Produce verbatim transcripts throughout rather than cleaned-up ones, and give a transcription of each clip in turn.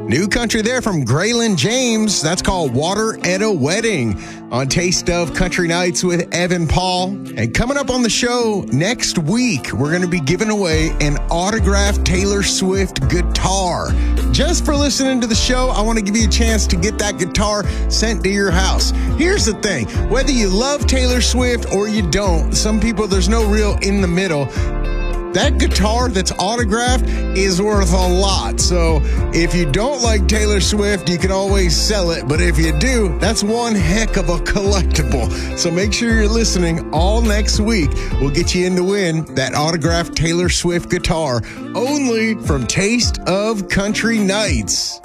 New country there from Graylin James. That's called Water at a Wedding on Taste of Country Nights with Evan Paul. And coming up on the show next week, we're going to be giving away an autographed Taylor Swift guitar. Just for listening to the show, I want to give you a chance to get that guitar sent to your house. Here's the thing. Whether you love Taylor Swift or you don't, some people, there's no real in the middle. That guitar that's autographed is worth a lot. So if you don't like Taylor Swift, you can always sell it. But if you do, that's one heck of a collectible. So make sure you're listening all next week. We'll get you in to win that autographed Taylor Swift guitar only from Taste of Country Nights.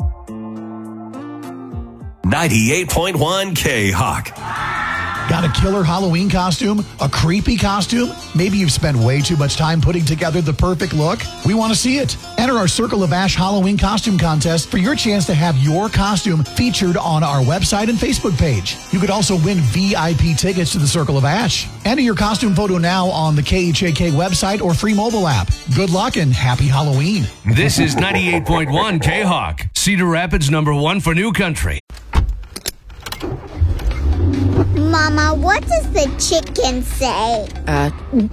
ninety-eight point one K-Hawk. Got a killer Halloween costume? A creepy costume? Maybe you've spent way too much time putting together the perfect look? We want to see it. Enter our Circle of Ash Halloween costume contest for your chance to have your costume featured on our website and Facebook page. You could also win V I P tickets to the Circle of Ash. Enter your costume photo now on the K H A K website or free mobile app. Good luck and happy Halloween. This is ninety-eight point one K-Hawk, Cedar Rapids number one for New Country. Mama, what does the chicken say? Uh,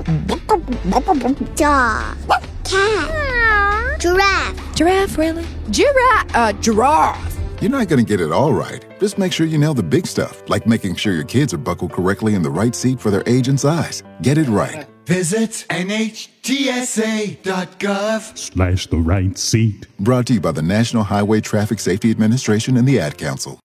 Dog. Cat. Giraffe. Giraffe, really? Giraffe. Uh, giraffe. You're not going to get it all right. Just make sure you nail the big stuff, like making sure your kids are buckled correctly in the right seat for their age and size. Get it right. Visit N H T S A dot gov slash the right seat. Brought to you by the National Highway Traffic Safety Administration and the Ad Council.